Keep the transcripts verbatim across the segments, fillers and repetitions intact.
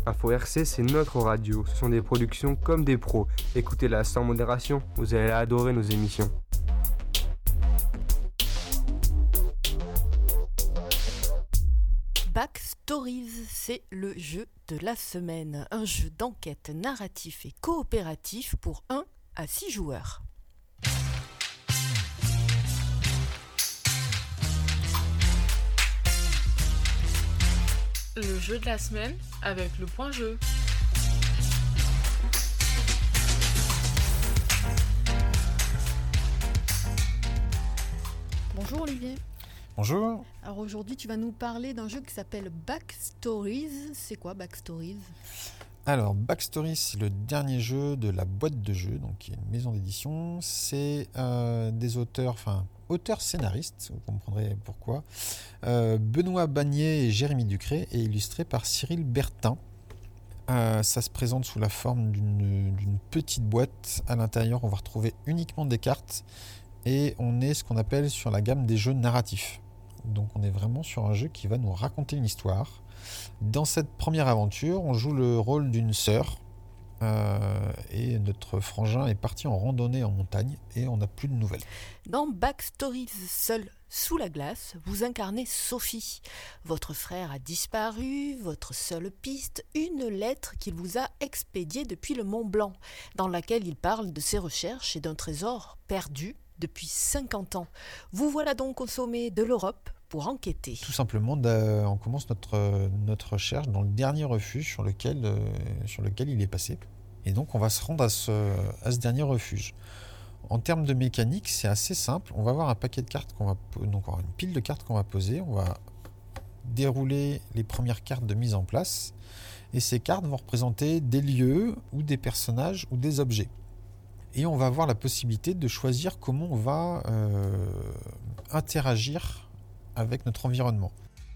Info R C, c'est notre radio. Ce sont des productions comme des pros. Écoutez-la sans modération, vous allez adorer nos émissions. Backstories, c'est le jeu de la semaine. Un jeu d'enquête narratif et coopératif pour un à six joueurs. Le jeu de la semaine avec le point jeu. Bonjour Olivier. Bonjour. Alors aujourd'hui tu vas nous parler d'un jeu qui s'appelle Backstories. C'est quoi Backstories ? Alors Backstories, c'est le dernier jeu de la boîte de jeux, donc qui est une maison d'édition. C'est euh, des auteurs, enfin auteurs scénaristes, vous comprendrez pourquoi. Euh, Benoît Bagné et Jérémy Ducré, et illustré par Cyril Bertin. Euh, ça se présente sous la forme d'une, d'une petite boîte. À l'intérieur, on va retrouver uniquement des cartes, et on est ce qu'on appelle sur la gamme des jeux narratifs. Donc on est vraiment sur un jeu qui va nous raconter une histoire. Dans cette première aventure, on joue le rôle d'une sœur euh, et notre frangin est parti en randonnée en montagne et on n'a plus de nouvelles. Dans Backstories, seul sous la glace, vous incarnez Sophie. Votre frère a disparu, votre seule piste, une lettre qu'il vous a expédiée depuis le Mont Blanc, dans laquelle il parle de ses recherches et d'un trésor perdu depuis cinquante ans. Vous voilà donc au sommet de l'Europe pour enquêter. Tout simplement, on commence notre, notre recherche dans le dernier refuge sur lequel, euh, sur lequel il est passé. Et donc, on va se rendre à ce, à ce dernier refuge. En termes de mécanique, c'est assez simple. On va avoir un paquet de cartes, qu'on va, donc on va avoir une pile de cartes qu'on va poser. On va dérouler les premières cartes de mise en place. Et ces cartes vont représenter des lieux ou des personnages ou des objets. Et on va avoir la possibilité de choisir comment on va euh, interagir avec notre environnement.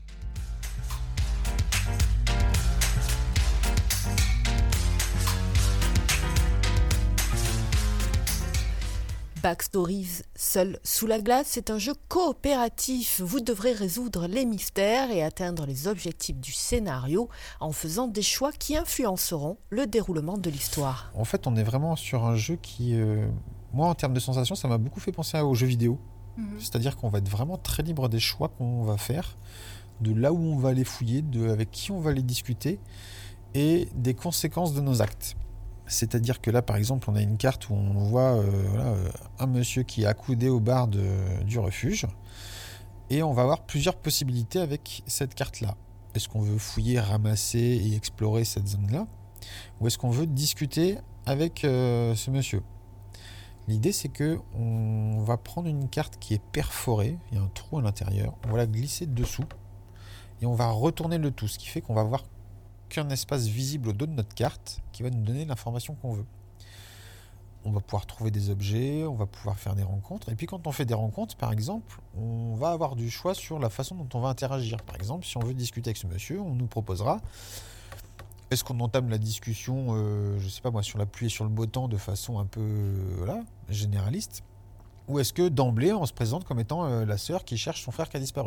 Backstories, seul sous la glace, c'est un jeu coopératif. Vous devrez résoudre les mystères et atteindre les objectifs du scénario en faisant des choix qui influenceront le déroulement de l'histoire. En fait, on est vraiment sur un jeu qui, euh, moi, en termes de sensations, ça m'a beaucoup fait penser aux jeux vidéo. Mmh. C'est-à-dire qu'on va être vraiment très libre des choix qu'on va faire, de là où on va les fouiller, de avec qui on va les discuter et des conséquences de nos actes. C'est-à-dire que là, par exemple, on a une carte où on voit euh, voilà, un monsieur qui est accoudé au bar de, du refuge et on va avoir plusieurs possibilités avec cette carte-là. Est-ce qu'on veut fouiller, ramasser et explorer cette zone-là ou est-ce qu'on veut discuter avec euh, ce monsieur ? L'idée, c'est que on va prendre une carte qui est perforée, il y a un trou à l'intérieur, on va la glisser dessous et on va retourner le tout, ce qui fait qu'on va avoir qu'un espace visible au dos de notre carte qui va nous donner l'information qu'on veut. On va pouvoir trouver des objets, on va pouvoir faire des rencontres, et puis quand on fait des rencontres, par exemple, on va avoir du choix sur la façon dont on va interagir. Par exemple, si on veut discuter avec ce monsieur, on nous proposera est-ce qu'on entame la discussion, euh, je sais pas moi, sur la pluie et sur le beau temps de façon un peu euh, voilà, généraliste, ou est-ce que d'emblée on se présente comme étant euh, la sœur qui cherche son frère qui a disparu,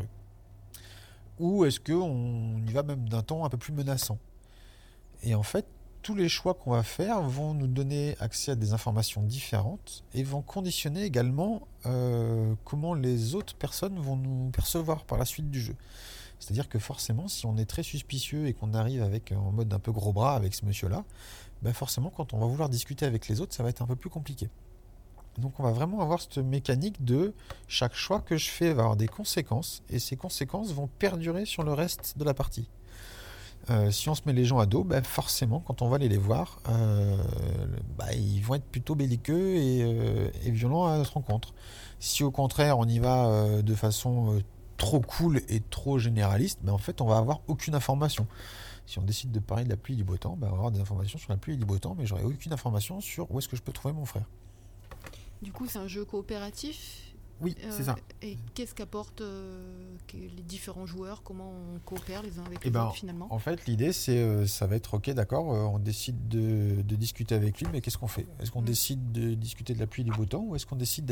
ou est-ce qu'on y va même d'un ton un peu plus menaçant. Et en fait, tous les choix qu'on va faire vont nous donner accès à des informations différentes et vont conditionner également euh, comment les autres personnes vont nous percevoir par la suite du jeu. C'est-à-dire que forcément, si on est très suspicieux et qu'on arrive avec en mode un peu gros bras avec ce monsieur-là, ben forcément, quand on va vouloir discuter avec les autres, ça va être un peu plus compliqué. Donc on va vraiment avoir cette mécanique de chaque choix que je fais va avoir des conséquences et ces conséquences vont perdurer sur le reste de la partie. Euh, si on se met les gens à dos, ben forcément, quand on va aller les voir, euh, ben ils vont être plutôt belliqueux et, euh, et violents à notre rencontre. Si au contraire, on y va euh, de façon euh, trop cool et trop généraliste, ben en fait, on va avoir aucune information. Si on décide de parler de la pluie et du beau temps, ben on va avoir des informations sur la pluie et du beau temps, mais j'aurai aucune information sur où est-ce que je peux trouver mon frère. Du coup, c'est un jeu coopératif. Oui, euh, c'est ça. Et qu'est-ce qu'apportent euh, les différents joueurs ? Comment on coopère les uns avec et les ben, autres finalement ? En fait, l'idée, c'est euh, ça va être ok, d'accord, euh, on décide de, de discuter avec lui, mais qu'est-ce qu'on fait ? Est-ce qu'on mmh. décide de discuter de la pluie et du beau temps ou est-ce qu'on décide